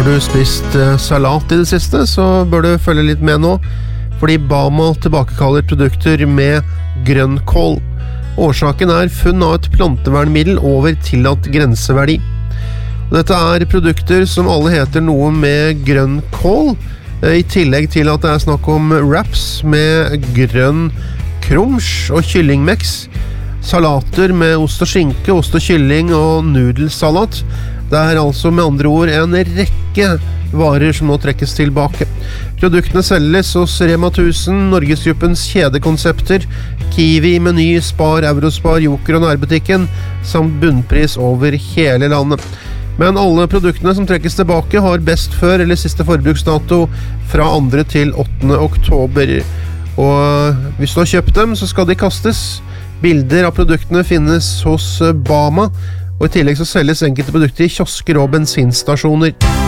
Har du spist salat I det siste, så bør du følge litt med nå, fordi Bama tilbakekaller produkter med grønnkål. Årsaken funn av et plantevernmiddel over tillatt grenseverdi. Og dette produkter som alle heter noe med grønnkål, I tillegg til at det snakk om wraps med grønn krumsch og kyllingmeks, salater med ost og skinke, ost og kylling og nudelsalat. Det altså med andre ord en rekke varer som nå trekkes tilbake. Produktene selges hos Rema 1000, Norgesgruppens kjedekonsepter, Kiwi, Meny, Spar, Eurospar, Joker og nærbutikken, samt bunnpris over hele landet. Men alle produktene som trekkes tilbake har best før eller siste forbruksdato fra 2. til 8. oktober. Og hvis du har kjøpt dem, så skal de kastes. Bilder av produktene finnes hos Bama, og I tillegg så selges enkelte produkter I kiosker og bensinstasjoner.